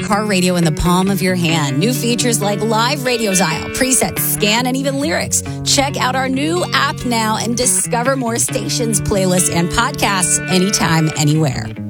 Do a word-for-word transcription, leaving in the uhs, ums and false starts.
iHeartRadio radio in the palm of your hand. New features like live radio dial, presets, scan, and even lyrics. Check out our new app now and discover more stations, playlists, and podcasts anytime, anywhere.